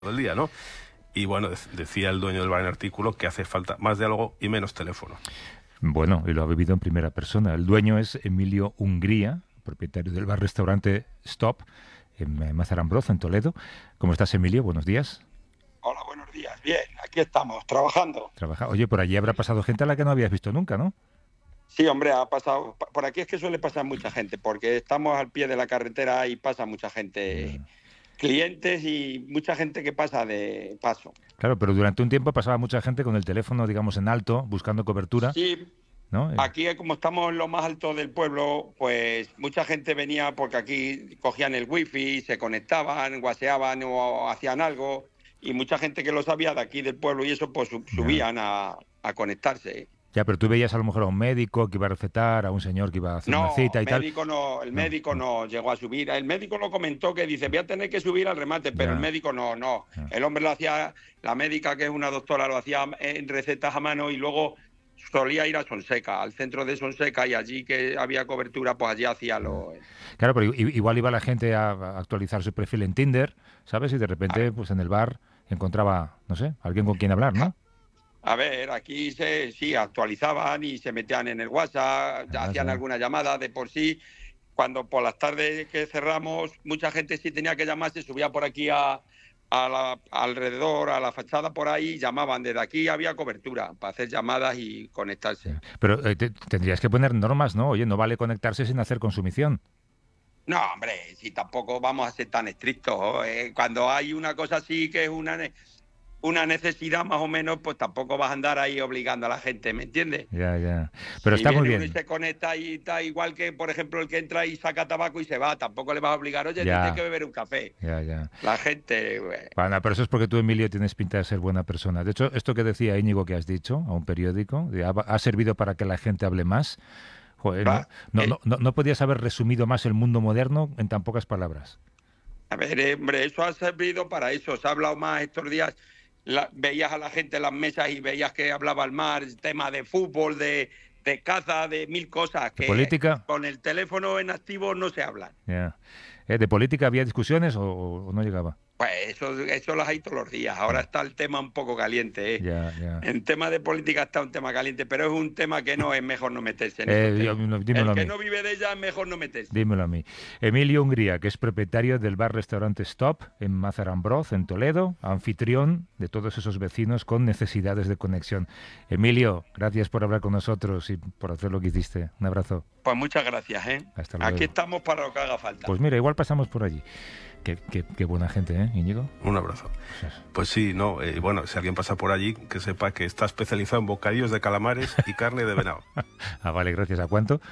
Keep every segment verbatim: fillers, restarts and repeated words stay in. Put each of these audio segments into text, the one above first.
el día, ¿no? Y bueno, decía el dueño del bar en el artículo que hace falta más diálogo y menos teléfono. Bueno, y lo ha vivido en primera persona. El dueño es Emilio Hungría, propietario del bar-restaurante Stop, en Mazarambroz, en Toledo. ¿Cómo estás, Emilio? Buenos días. Hola, buenos días. Bien, aquí estamos, trabajando. Trabaja. Oye, por allí habrá pasado gente a la que no habías visto nunca, ¿no? Sí, hombre, ha pasado. Por aquí es que suele pasar mucha gente, porque estamos al pie de la carretera y pasa mucha gente, Mm. clientes y mucha gente que pasa de paso. Claro, pero durante un tiempo pasaba mucha gente con el teléfono, digamos, en alto, buscando cobertura, Sí, ¿no? aquí como estamos en lo más alto del pueblo, pues mucha gente venía porque aquí cogían el wifi, se conectaban, guaseaban o hacían algo, y mucha gente que lo sabía de aquí del pueblo y eso, pues subían a, a conectarse. Ya, pero tú veías a lo mejor a un médico que iba a recetar, a un señor que iba a hacer No, una cita y tal. médico no, el No, médico no. no llegó a subir. El médico lo comentó que dice, voy a tener que subir al remate, pero Ya. el médico no, no. Ya. El hombre lo hacía, la médica que es una doctora lo hacía en recetas a mano y luego solía ir a Sonseca, al centro de Sonseca, y allí que había cobertura, pues allí hacía lo... Claro, pero i- igual iba la gente a a actualizar su perfil en Tinder, ¿sabes? Y de repente, pues en el bar encontraba, no sé, alguien con quien hablar, ¿no? A ver, aquí se, sí, actualizaban y se metían en el WhatsApp, Ah, hacían sí. alguna llamada de por sí. Cuando por las tardes que cerramos, mucha gente sí tenía que llamar, se subía por aquí a, a la, alrededor, a la fachada por ahí, y llamaban. Desde aquí había cobertura para hacer llamadas y conectarse. Pero eh, te- tendrías que poner normas, ¿no? Oye, no vale conectarse sin hacer consumición. No, hombre, si tampoco vamos a ser tan estrictos. ¿eh? Cuando hay una cosa así que es una, ne- una necesidad más o menos, pues tampoco vas a andar ahí obligando a la gente, ¿me entiendes? Ya, ya. Pero Si está muy viene uno y bien. se conecta y está igual que, por ejemplo, el que entra y saca tabaco y se va, tampoco le vas a obligar, oye, tienes que Ya, beber un café. ya, ya. La gente... eh, Bueno, pero eso es porque tú, Emilio, tienes pinta de ser buena persona. De hecho, esto que decía Íñigo que has dicho a un periódico, de, ha, ha servido para que la gente hable más. Joder, ¿no? va, No, eh, no, no, no podías haber resumido más el mundo moderno en tan pocas palabras. A ver, eh, hombre, eso ha servido para eso. Se ha hablado más estos días. La- veías a la gente en las mesas y veías que hablaba al mar, tema de fútbol, de, de caza, de mil cosas ¿De que política? con el teléfono en activo no se hablan. Ya. ¿Eh? ¿De política había discusiones o, o no llegaba? Pues eso, eso las hay todos los días. Ahora Ya, está el tema un poco caliente, ¿eh? ya, ya. En tema de política está un tema caliente, pero es un tema que no es mejor no meterse en Eh, esos yo- temas. no, dímelo El a que mí. no vive de ella es mejor no meterse. Dímelo a mí. Emilio Hungría, que es propietario del bar-restaurante Stop en Mazarambroz, en Toledo, anfitrión de todos esos vecinos con necesidades de conexión. Emilio, gracias por hablar con nosotros y por hacer lo que hiciste. Un abrazo. Pues muchas gracias, ¿eh? Hasta luego. Aquí estamos para lo que haga falta. Pues mira, igual pasamos por allí. Qué, qué- qué buena gente, ¿eh, Íñigo? Un abrazo. Pues sí, no, eh, bueno, si alguien pasa por allí, que sepa que está especializado en bocadillos de calamares y carne de venado. Ah, vale, gracias. ¿A cuánto?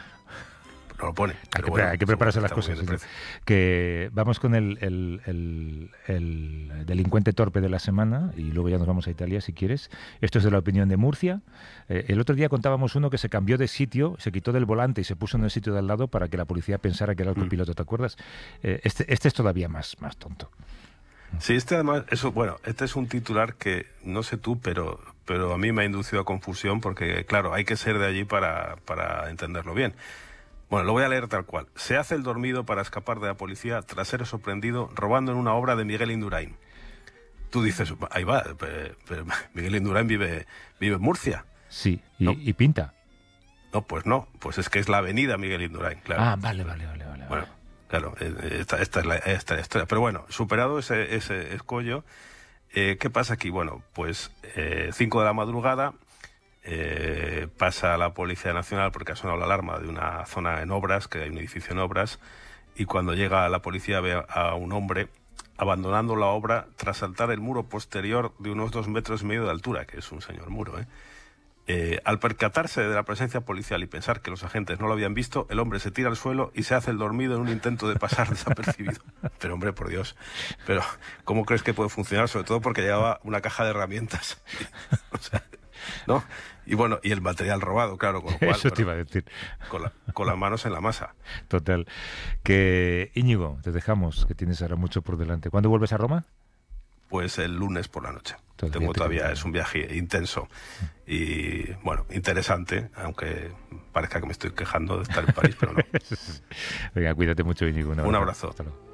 No lo pone. Hay pero que, bueno, hay que seguro prepararse las está muy cosas. bien de señor. precio. Que vamos con el, el- el- el delincuente torpe de la semana y luego ya nos vamos a Italia si quieres. Esto es de la opinión de Murcia. Eh, el otro día contábamos uno que se cambió de sitio, se quitó del volante y se puso en el sitio de al lado para que la policía pensara que era el Mm. copiloto. ¿Te acuerdas? Eh, este, este es todavía más, más tonto. Sí, este además, eso, bueno, este es un titular que no sé tú, pero, pero a mí me ha inducido a confusión porque, claro, hay que ser de allí para, para entenderlo bien. Bueno, lo voy a leer tal cual. Se hace el dormido para escapar de la policía tras ser sorprendido robando en una obra de Miguel Indurain. Tú dices, ahí va, pero, pero Miguel Indurain vive, vive en Murcia. Sí, y, No. y pinta. No, pues no, pues es que es la avenida Miguel Indurain, claro. Ah, vale, vale, vale, vale. Bueno, vale. claro, eh, esta, esta es la, esta es la historia. Pero bueno, superado ese, ese escollo, eh, ¿qué pasa aquí? Bueno, pues eh, cinco de la madrugada, eh, pasa la Policía Nacional porque ha sonado la alarma de una zona en obras, que hay un edificio en obras, y cuando llega la policía ve a, a un hombre abandonando la obra tras saltar el muro posterior de unos dos metros y medio de altura, que es un señor muro, ¿eh? Eh, al percatarse de la presencia policial y pensar que los agentes no lo habían visto, el hombre se tira al suelo y se hace el dormido en un intento de pasar desapercibido. Pero hombre, por Dios, pero ¿cómo crees que puede funcionar? Sobre todo porque llevaba una caja de herramientas. O sea, ¿no? Y bueno, y el material robado, claro, con lo cual, Eso te bueno, iba a decir. con, la- con las manos en la masa. Total. Que Íñigo, te dejamos, que tienes ahora mucho por delante. ¿Cuándo vuelves a Roma? Pues el lunes por la noche. Todavía Tengo te todavía, queda. es un viaje intenso y, bueno, interesante, aunque parezca que me estoy quejando de estar en París, pero no. Venga, cuídate mucho, Íñigo. Un abrazo. Hasta luego.